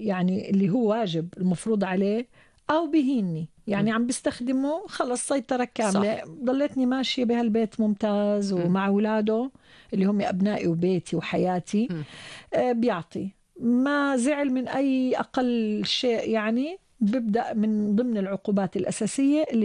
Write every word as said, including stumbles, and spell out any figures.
يعني اللي هو واجب المفروض عليه، أو بهيني يعني عم بستخدمه خلص سيطرة كاملة. ضليتني ماشية بهالبيت ممتاز ومع أولاده اللي هم أبنائي وبيتي وحياتي. آه بيعطي، ما زعل من أي أقل شيء يعني ببدأ من ضمن العقوبات الأساسية اللي